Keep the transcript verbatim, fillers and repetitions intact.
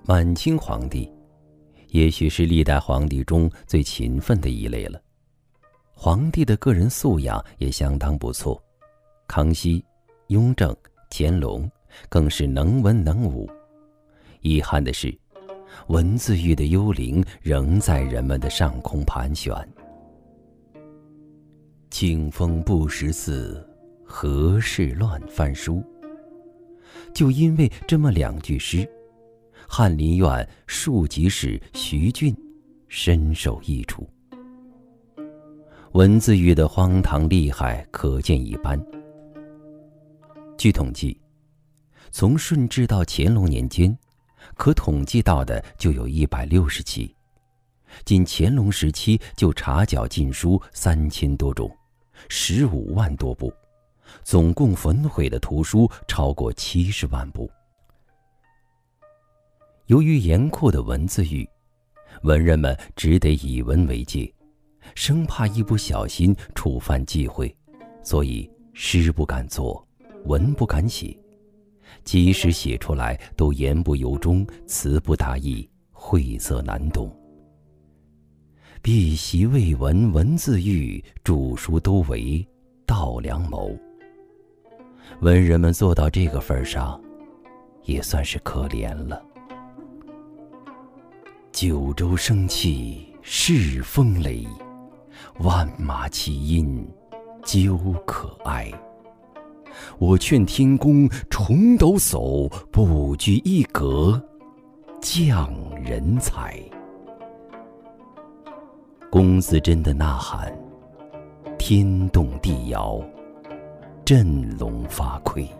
满清皇帝也许是历代皇帝中最勤奋的一类了，皇帝的个人素养也相当不错。康熙、雍正、乾隆更是能文能武。遗憾的是，文字狱的幽灵仍在人们的上空盘旋。清风不识字，何事乱翻书。就因为这么两句诗，翰林院庶吉士徐俊深受益处。文字狱的荒唐厉害可见一斑。据统计，从顺治到乾隆年间，可统计到的就有一百六十起。仅乾隆时期就查缴禁书三千多种，十五万多部，总共焚毁的图书超过七十万部。由于严酷的文字狱，文人们只得以文为戒，生怕一不小心触犯忌讳，所以诗不敢作，文不敢写，即使写出来都言不由衷，词不达意，晦涩难懂。碧玺未闻文字狱，著书都为盗良谋。文人们做到这个份上，也算是可怜了。九州生气恃风雷，万马齐喑究可哀。我劝天公重抖擞，不拘一格降人才。龚自珍的呐喊，天动地摇，振聋发聩。